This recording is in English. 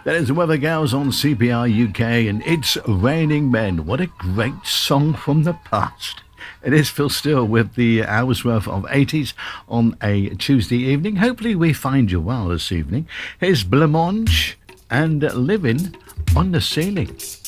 That is the Weather Gals on CPR UK, and It's Raining Men. What a great song from the past. It is Phil Steele with the hour's worth of 80s on a Tuesday evening. Hopefully we find you well this evening. Here's Blancmange and Living on the Ceiling.